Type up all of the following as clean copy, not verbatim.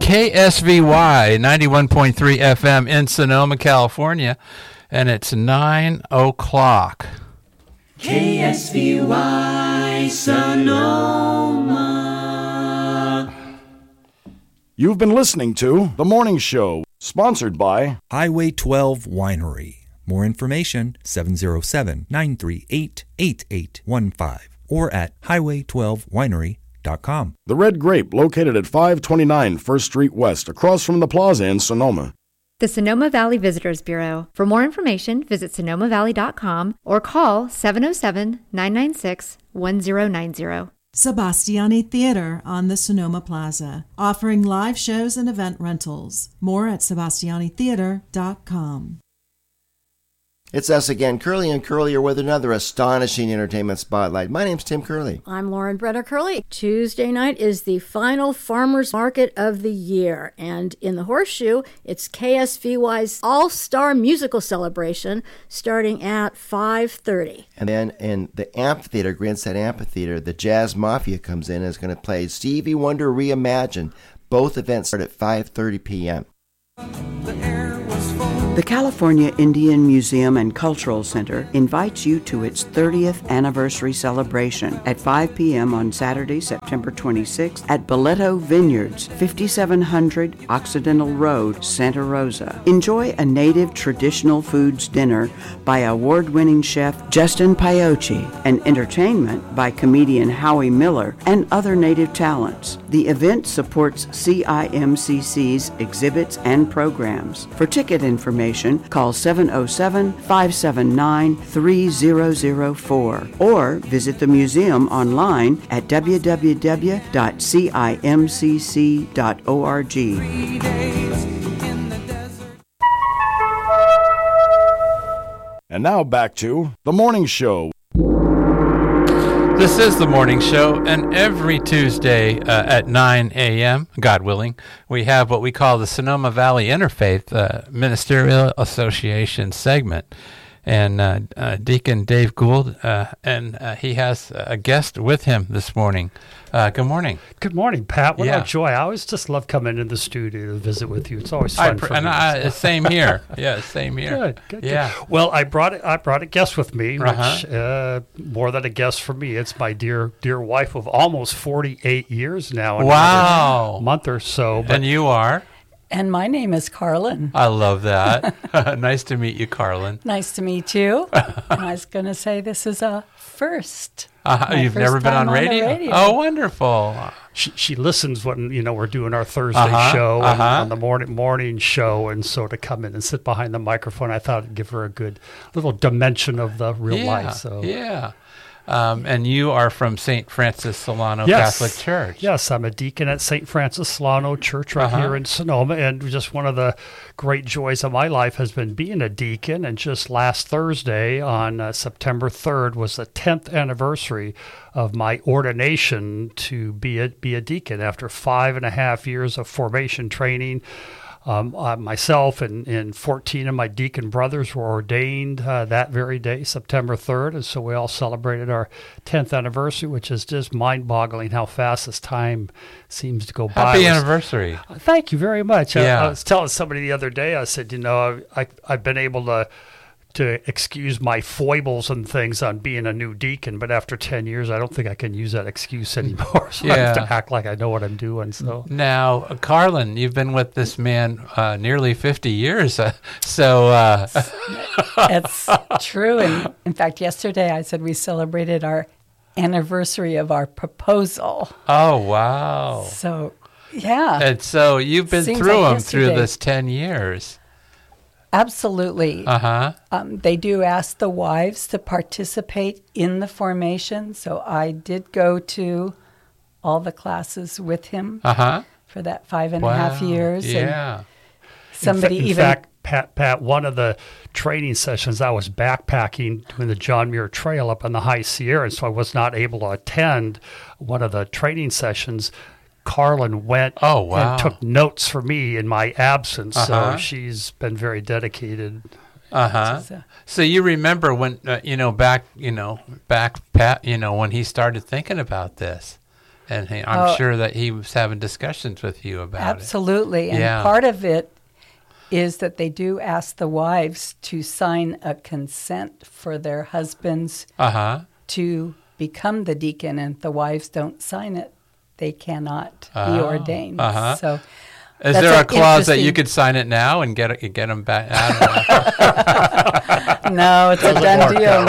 KSVY 91.3 FM in Sonoma, California, and it's 9 o'clock. KSVY Sonoma. You've been listening to The Morning Show, sponsored by Highway 12 Winery. More information, 707-938-8815 or at highway12winery.com. The Red Grape, located at 529 1st Street West, across from the plaza in Sonoma. The Sonoma Valley Visitors Bureau. For more information, visit sonomavalley.com or call 707-996-1090. Sebastiani Theater on the Sonoma Plaza, offering live shows and event rentals. More at sebastianitheater.com. It's us again, Curly and Curlier, with another astonishing entertainment spotlight. My name's Tim Curley. I'm Lauren Brenner Curley. Tuesday night is the final farmers market of the year, and in the Horseshoe, it's KSVY's All-Star Musical Celebration starting at 5:30. And then in the amphitheater, Grandside Amphitheater, the Jazz Mafia comes in and is going to play Stevie Wonder Reimagined. Both events start at 5:30 p.m. The California Indian Museum and Cultural Center invites you to its 30th anniversary celebration at 5 p.m. on Saturday, September 26th at Boleto Vineyards, 5700 Occidental Road, Santa Rosa. Enjoy a native traditional foods dinner by award-winning chef Justin Paiochi and entertainment by comedian Howie Miller and other native talents. The event supports CIMCC's exhibits and programs. For ticket information, call 707-579-3004 or visit the museum online at www.cimcc.org. And now back to The Morning Show. This is The Morning Show, and every Tuesday at 9 a.m., God willing, we have what we call the Sonoma Valley Interfaith Ministerial Association segment. And Deacon Dave Gould, and he has a guest with him this morning. Good morning. Good morning, Pat. What a joy. I always just love coming in the studio to visit with you. It's always fun for me. Same here. Yeah, same here. Good. Yeah. Well, I brought a guest with me, which more than a guest for me. It's my dear wife of almost 48 years now. Wow. A month or so. And you are? And my name is Carlin. I love that. Nice to meet you, Carlin. Nice to meet you. And I was going to say this is a first. You've never been on radio? Oh, wonderful. She listens when we're doing our Thursday show on the morning show, and so to come in and sit behind the microphone, I thought it'd give her a good little dimension of the real life. So yeah. And you are from St. Francis Solano Catholic Church. Yes, I'm a deacon at St. Francis Solano Church here in Sonoma, and just one of the great joys of my life has been being a deacon. And just last Thursday on September 3rd was the 10th anniversary of my ordination to be a deacon after 5.5 years of formation training. Myself and 14 of my deacon brothers were ordained that very day, September 3rd, and so we all celebrated our 10th anniversary, which is just mind-boggling how fast this time seems to go by. Happy anniversary. Thank you very much. Yeah. I was telling somebody the other day, I said, I've been able to excuse my foibles and things on being a new deacon, but after 10 years, I don't think I can use that excuse anymore. So I have to act like I know what I'm doing. So now, Carlin, you've been with this man nearly 50 years. It's true. And in fact, yesterday I said we celebrated our anniversary of our proposal. Oh, wow. So, yeah. And so you've been through this 10 years. Absolutely. They do ask the wives to participate in the formation, so I did go to all the classes with him for that 5.5 years. Yeah. And somebody in fact, Pat, one of the training sessions, I was backpacking doing the John Muir Trail up on the High Sierra, and so I was not able to attend one of the training sessions. Carlin went and took notes for me in my absence, so she's been very dedicated. So you remember when, back, Pat, when he started thinking about this, And I'm sure that he was having discussions with you about absolutely. And part of it is that they do ask the wives to sign a consent for their husbands to become the deacon. And if the wives don't sign it, they cannot be ordained. So, is there a clause that you could sign it now and get them back? No, it's a done deal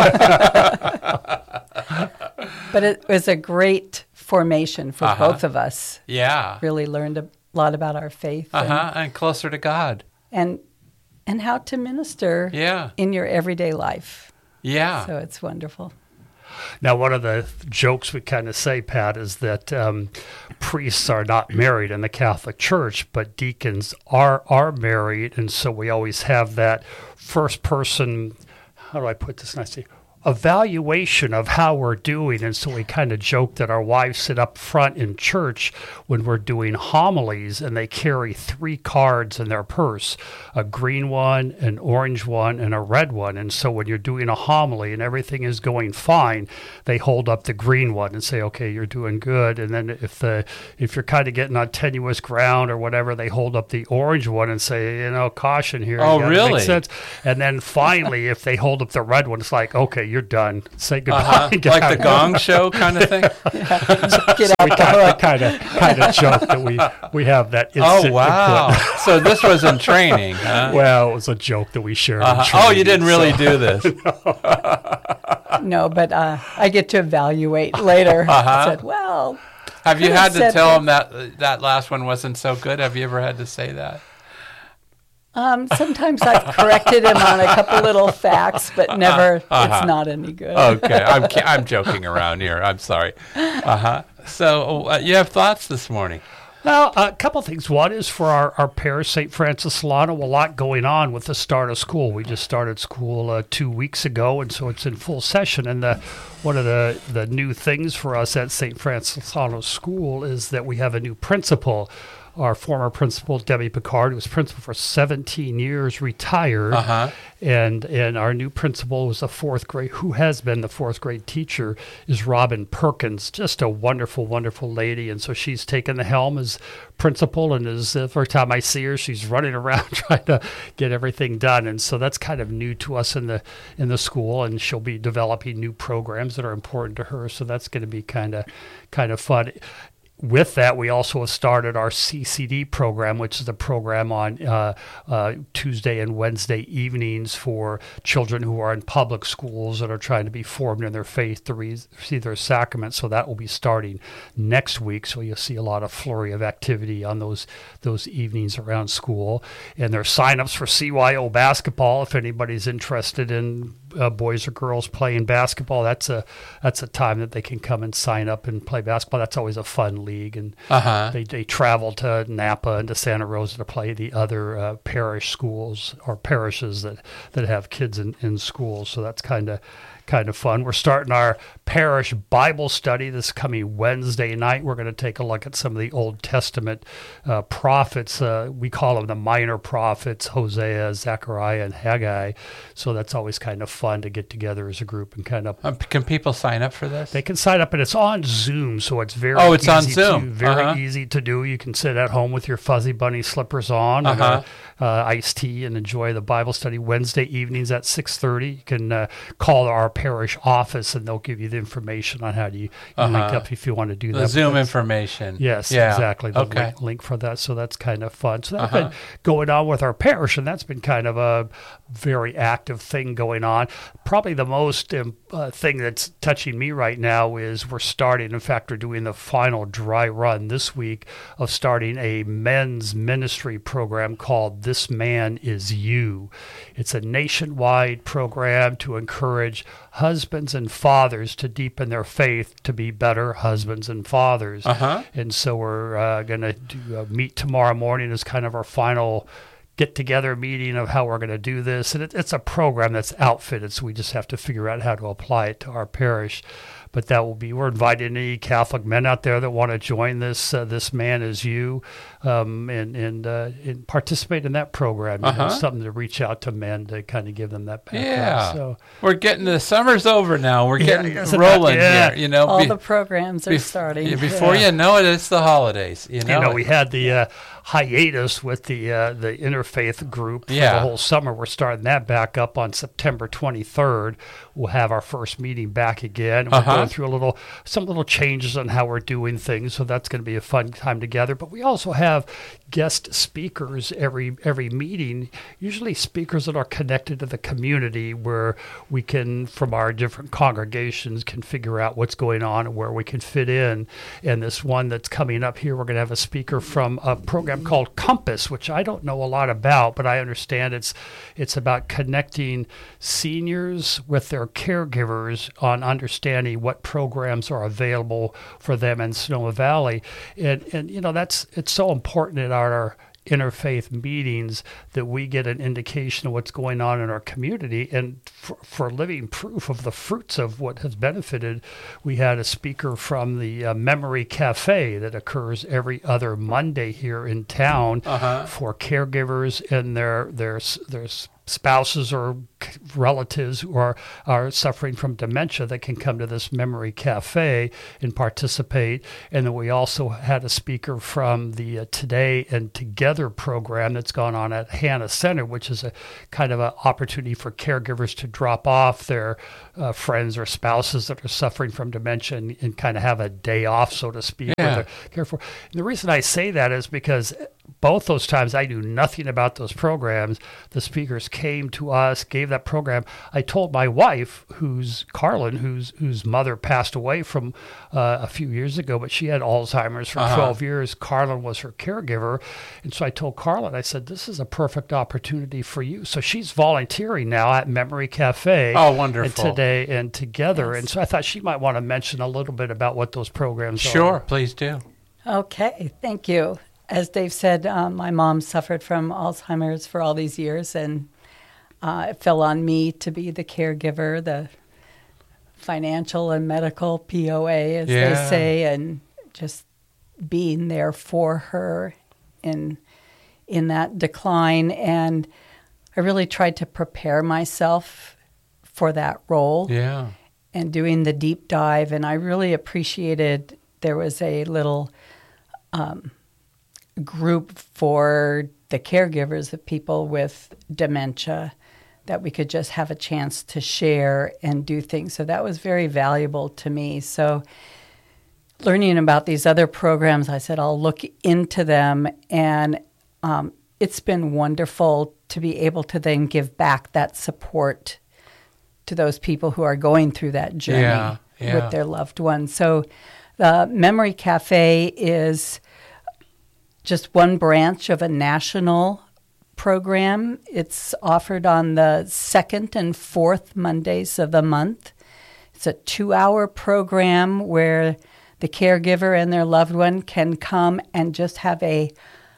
now. But it was a great formation for both of us. Yeah. Really learned a lot about our faith. And closer to God. And how to minister in your everyday life. Yeah. So it's wonderful. Now, one of the jokes we kind of say, Pat, is that priests are not married in the Catholic Church, but deacons are married. And so we always have that first person, how do I put this nicely, evaluation of how we're doing. And so we kind of joke that our wives sit up front in church when we're doing homilies, and they carry 3 cards in their purse, a green one, an orange one, and a red one. And so when you're doing a homily and everything is going fine, they hold up the green one and say, okay, you're doing good. And then if you're kind of getting on tenuous ground or whatever, they hold up the orange one and say, caution here. Oh, really? Make sense. And then finally, if they hold up the red one, it's like, okay, you're done. Say goodbye. Like the Gong Show kind of thing. Get out we kind of joke that we have that instant input. So this was in training, huh? Well, it was a joke that we shared. In training, oh, you didn't really do this. No, but I get to evaluate later. I said, well, have you had to tell them that last one wasn't so good? Have you ever had to say that? Sometimes I've corrected him on a couple little facts, but never. It's not any good. Okay, I'm joking around here. I'm sorry. So you have thoughts this morning? Well, a couple things. One is for our parish, St. Francis Solano, a lot going on with the start of school. We just started school 2 weeks ago, and so it's in full session. And one of the new things for us at St. Francis Solano School is that we have a new principal. Our former principal, Debbie Picard, who was principal for 17 years, retired. And our new principal was who has been the 4th grade teacher, is Robin Perkins. Just a wonderful, wonderful lady. And so she's taken the helm as principal, and every time I see her, she's running around trying to get everything done. And so that's kind of new to us in the school, and she'll be developing new programs that are important to her. So that's going to be kind of fun. With that, we also have started our CCD program, which is a program on Tuesday and Wednesday evenings for children who are in public schools that are trying to be formed in their faith to receive their sacrament. So that will be starting next week. So you'll see a lot of flurry of activity on those evenings around school. And there are signups for CYO basketball if anybody's interested in boys or girls playing basketball. That's a time that they can come and sign up and play basketball. That's always a fun league, and they travel to Napa and to Santa Rosa to play the other parish schools or parishes that have kids in schools. So that's kind of fun. We're starting our parish Bible study this coming Wednesday night. We're going to take a look at some of the Old Testament prophets. We call them the minor prophets, Hosea, Zechariah, and Haggai. So that's always kind of fun to get together as a group and kind of... can people sign up for this? They can sign up, and it's on Zoom, so it's very easy on Zoom. Very easy to do. You can sit at home with your fuzzy bunny slippers on and iced tea and enjoy the Bible study Wednesday evenings at 6:30. You can call our parish office, and they'll give you the information on how to link up if you want to do that. The Zoom information. Yes, exactly. The link for that. So that's kind of fun. So that's been going on with our parish, and that's been kind of a very active thing going on. Probably the most thing that's touching me right now is we're doing the final dry run this week of starting a men's ministry program called This Man Is You. It's a nationwide program to encourage husbands and fathers to deepen their faith to be better husbands and fathers. And so we're going to meet tomorrow morning as kind of our final get-together meeting of how we're going to do this. And it's a program that's outfitted, so we just have to figure out how to apply it to our parish. but we're inviting any Catholic men out there that want to join this Man Is You, and participate in that program. Something to reach out to men to kind of give them that background. Yeah. So we're getting the summer's over now. We're getting rolling here. You know, all the programs are starting. Before you know it, it's the holidays. You know, we had the hiatus with the interfaith group for the whole summer. We're starting that back up on September 23rd. We'll have our first meeting back again. We're going through some little changes on how we're doing things, so that's going to be a fun time together. But we also have guest speakers every meeting, usually speakers that are connected to the community, where we can, from our different congregations, can figure out what's going on and where we can fit in. And this one that's coming up here, we're going to have a speaker from a program called Compass, which I don't know a lot about, but I understand it's about connecting seniors with their caregivers on understanding what programs are available for them in Sonoma Valley. And you know, it's so important in our interfaith meetings that we get an indication of what's going on in our community. And for living proof of the fruits of what has benefited, we had a speaker from the Memory Cafe that occurs every other Monday here in town for caregivers and their spouses or relatives who are suffering from dementia that can come to this Memory Cafe and participate. And then we also had a speaker from the Today and Together program that's gone on at Hannah Center, which is a kind of an opportunity for caregivers to drop off their friends or spouses that are suffering from dementia and kind of have a day off, so to speak. And the reason I say that is because both those times I knew nothing about those programs. The speakers came to us, gave that program. I told my wife, Carlin, whose mother passed away from a few years ago, but she had Alzheimer's for 12 years. Carlin was her caregiver. And so I told Carlin, I said, this is a perfect opportunity for you. So she's volunteering now at Memory Cafe. Oh, wonderful. And Today and Together. Yes. And so I thought she might want to mention a little bit about what those programs are. Sure, please do. Okay, thank you. As Dave said, my mom suffered from Alzheimer's for all these years, and it fell on me to be the caregiver, the financial and medical POA, as they say, and just being there for her in that decline. And I really tried to prepare myself for that role and doing the deep dive. And I really appreciated there was a little group for the caregivers of people with dementia that we could just have a chance to share and do things. So that was very valuable to me. So learning about these other programs, I said, I'll look into them. And it's been wonderful to be able to then give back that support to those people who are going through that journey with their loved ones. So the Memory Cafe is just one branch of a national program. It's offered on the 2nd and 4th Mondays of the month. It's a 2-hour program where the caregiver and their loved one can come and just have a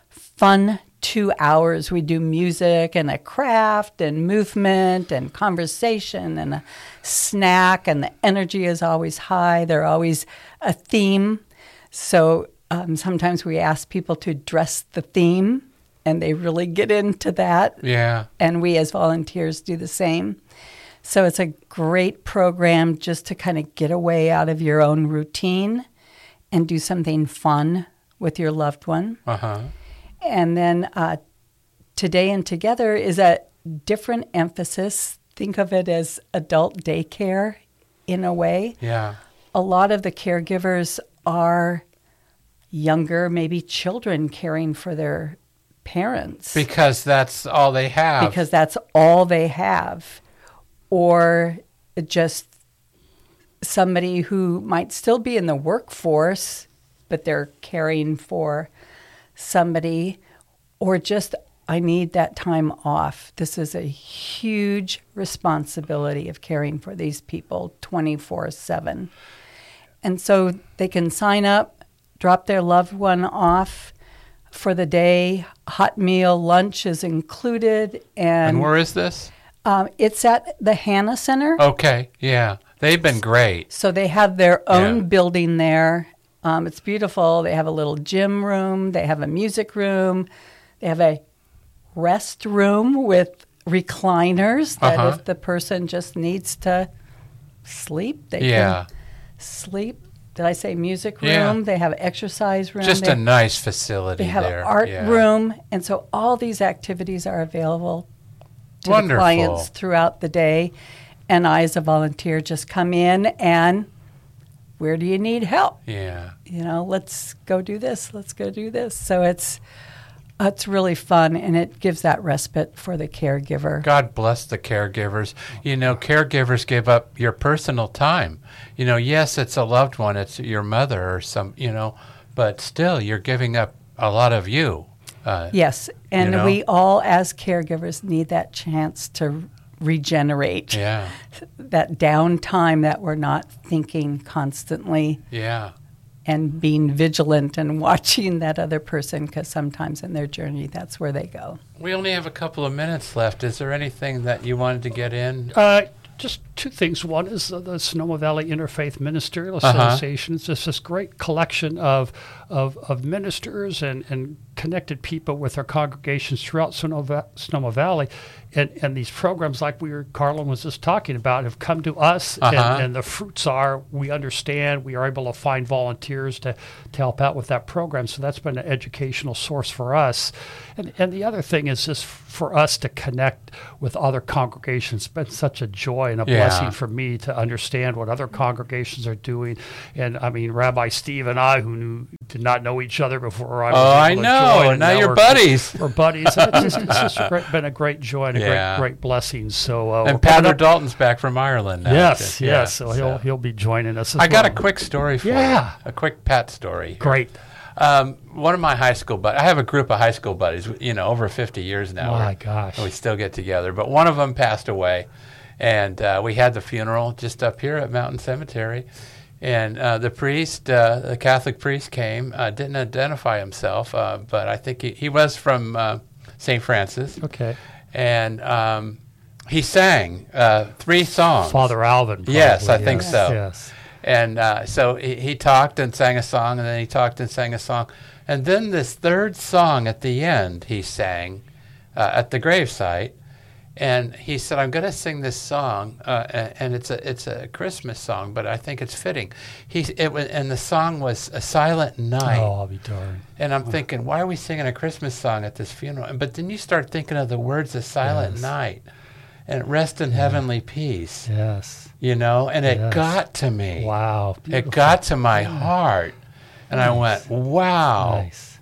fun 2 hours. We do music and a craft and movement and conversation and a snack, and the energy is always high. There's always a theme. So sometimes we ask people to dress the theme, and they really get into that. Yeah. And we as volunteers do the same. So it's a great program just to kind of get away out of your own routine and do something fun with your loved one. And then Today and Together is a different emphasis. Think of it as adult daycare in a way. Yeah. A lot of the caregivers are younger, maybe children caring for their parents. Because that's all they have. Because that's all they have. Or just somebody who might still be in the workforce, but they're caring for somebody. Or just, I need that time off. This is a huge responsibility of caring for these people 24/7. And so they can sign up, drop their loved one off for the day. Hot meal, lunch is included. And where is this? It's at the Hannah Center. Okay, yeah. They've been great. So they have their own building there. It's beautiful. They have a little gym room. They have a music room. They have a rest room with recliners that if the person just needs to sleep, they can sleep. Did I say music room? Yeah. They have exercise room. Just a nice facility there. They have art room. And so all these activities are available to the clients throughout the day. And I, as a volunteer, just come in and where do you need help? Yeah. Let's go do this. Let's go do this. So it's really fun, and it gives that respite for the caregiver. God bless the caregivers. Caregivers give up your personal time. Yes, it's a loved one. It's your mother or but still you're giving up a lot of you. Yes, and we all as caregivers need that chance to regenerate. Yeah. That downtime that we're not thinking constantly. Yeah. And being vigilant and watching that other person, because sometimes in their journey, that's where they go. We only have a couple of minutes left. Is there anything that you wanted to get in? Just two things. One is the Sonoma Valley Interfaith Ministerial Association. It's just this great collection of ministers and connected people with their congregations throughout Sonoma Valley. And these programs like Carlin was just talking about have come to us, and the fruits are we understand, we are able to find volunteers to help out with that program. So that's been an educational source for us. And the other thing is just for us to connect with other congregations. It's been such a joy and a blessing for me to understand what other congregations are doing. And I mean, Rabbi Steve and I, who did not know each other before I was able to join. Now you're buddies. We're buddies. It's just been a great joy and a great blessing. So and Pater Dalton's back from Ireland now. Yes. So he'll be joining us. I got a quick story for you. A quick Pat story. Great. One of my high school buddies, I have a group of high school buddies, over 50 years now. Oh, my gosh. We still get together. But one of them passed away, and we had the funeral just up here at Mountain Cemetery. And the priest, the Catholic priest came, didn't identify himself, but I think he was from St. Francis. Okay. And he sang 3 songs. Father Alvin. Probably, yes, I think so. Yes. And so he talked and sang a song, and then he talked and sang a song. And then this third song at the end he sang at the gravesite. And he said, I'm going to sing this song, and it's a Christmas song, but I think it's fitting. And the song was A Silent Night. Oh, I'll be darned. And I'm thinking, why are we singing a Christmas song at this funeral? But then you start thinking of the words of Silent Night and Rest in Heavenly Peace. Yes. And it got to me. Wow. Beautiful. It got to my heart. And I went, wow. Nice.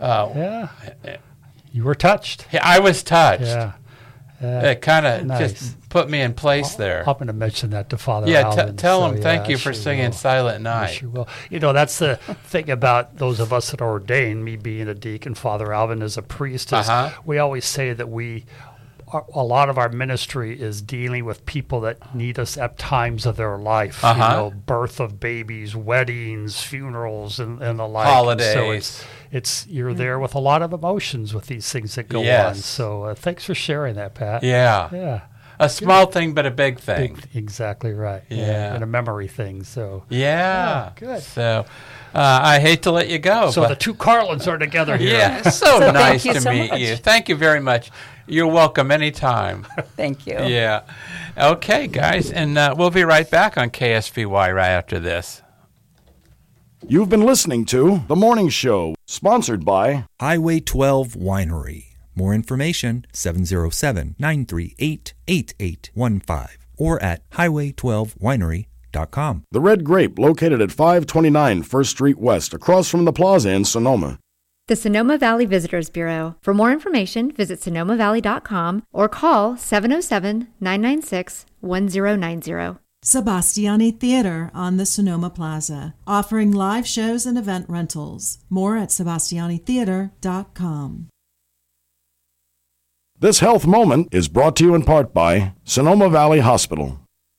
You were touched. I was touched. Yeah. It kind of just put me in place there. I'm going to mention that to Father Alvin. Tell him thank you for singing Silent Night. I sure will. That's the thing about those of us that are ordained, me being a deacon, Father Alvin as a priest, is we always say that a lot of our ministry is dealing with people that need us at times of their life. Birth of babies, weddings, funerals, and the like. Holidays. So you're there with a lot of emotions with these things that go on. So thanks for sharing that, Pat. Yeah. A small thing, but a big thing. Exactly right. Yeah. And a memory thing. So yeah. Good. So I hate to let you go. So the two Carlins are together here. Yeah. So nice to meet you. Thank you very much. You're welcome anytime. Thank you. Yeah. Okay, guys. And we'll be right back on KSVY right after this. You've been listening to The Morning Show, sponsored by Highway 12 Winery. More information, 707-938-8815 or at highway12winery.com. The Red Grape, located at 529 1st Street West, across from the plaza in Sonoma. The Sonoma Valley Visitors Bureau. For more information, visit sonomavalley.com or call 707-996-1090. Sebastiani Theater on the Sonoma Plaza, offering live shows and event rentals. More at sebastianitheater.com. This health moment is brought to you in part by Sonoma Valley Hospital.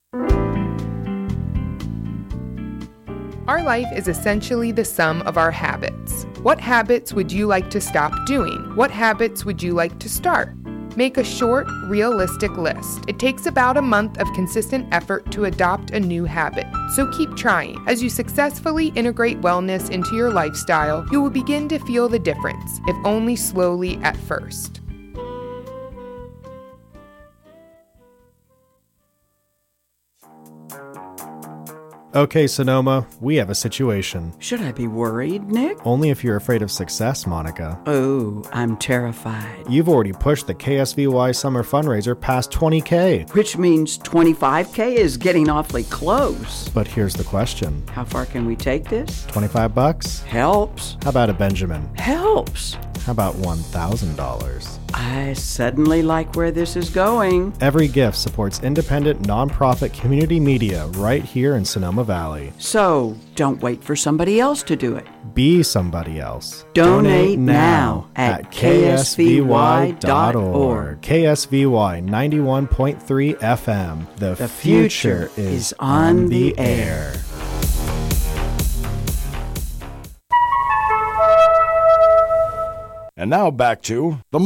Our life is essentially the sum of our habits. What habits would you like to stop doing? What habits would you like to start? Make a short, realistic list. It takes about a month of consistent effort to adopt a new habit. So keep trying. As you successfully integrate wellness into your lifestyle, you will begin to feel the difference, if only slowly at first. Okay, Sonoma, we have a situation. Should I be worried, Nick? Only if you're afraid of success, Monica. Oh, I'm terrified. You've already pushed the KSVY summer fundraiser past 20K. Which means 25K is getting awfully close. But here's the question. How far can we take this? $25? Helps. How about a Benjamin? Helps. How about $1,000? I suddenly like where this is going. Every gift supports independent, nonprofit community media right here in Sonoma Valley. So, don't wait for somebody else to do it. Be somebody else. Donate now at ksvy.org. KSVY 91.3 FM. The future is on the air. And now back to the